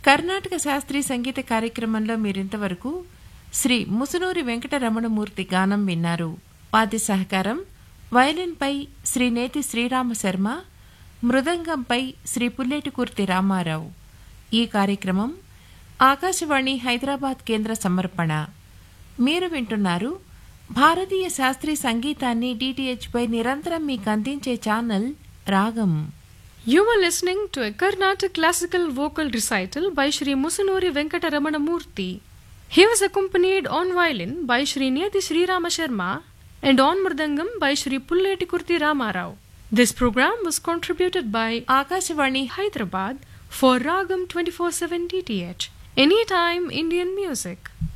కర్ణాటక శాస్త్రీయ సంగీత కార్యక్రమంలో మీరింతవరకు శ్రీ ముసునూరి వెంకటరమణమూర్తి గానం విన్నారు. వాద్య సహకారం వయలిన్పై శ్రీ నేతి శ్రీరామ శర్మ, మృదంగంపై శ్రీ పుల్లేటికుర్తి రామారావు. ఈ కార్యక్రమం ఆకాశవాణి హైదరాబాద్ కేంద్ర సమర్పణ. మీరు వింటున్నారు భారతీయ శాస్త్రీయ సంగీతాన్ని DTH పై నిరంతరం మీకు అందించే ఛానల్ రాగం. You were listening to a Carnatic classical vocal recital by Shri Musunuri Venkataramanamurthy. He was accompanied on violin by Shri Niyati Sri Rama Sharma and on mridangam by Shri Pulletikurti Ramarao. This program was contributed by Akashvani Hyderabad for Ragam 24/7 DTH. Anytime Indian music.